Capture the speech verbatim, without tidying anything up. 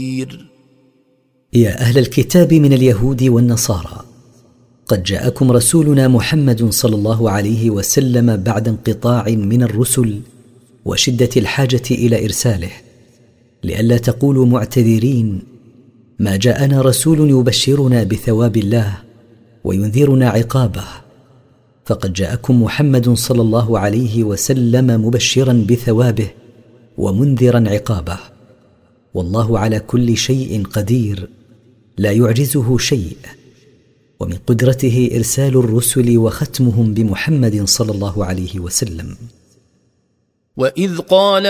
يا أهل الكتاب من اليهود والنصارى، قد جاءكم رسولنا محمد صلى الله عليه وسلم بعد انقطاع من الرسل وشدة الحاجة إلى إرساله، لئلا تقولوا معتذرين: ما جاءنا رسول يبشرنا بثواب الله وينذرنا عقابه. فقد جاءكم محمد صلى الله عليه وسلم مبشرا بثوابه ومنذرا عقابه، والله على كل شيء قدير، لا يعجزه شيء، ومن قدرته إرسال الرسل وختمهم بمحمد صلى الله عليه وسلم. وإذ قال